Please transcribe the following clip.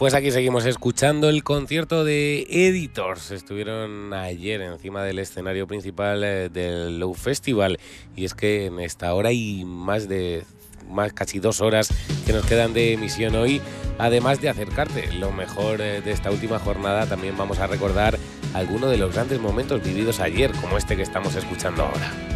Pues aquí seguimos escuchando el concierto de Editors. Estuvieron ayer encima del escenario principal del Low Festival. Y es que en esta hora y casi 2 horas que nos quedan de emisión hoy, además de acercarte lo mejor de esta última jornada, también vamos a recordar algunos de los grandes momentos vividos ayer, como este que estamos escuchando ahora.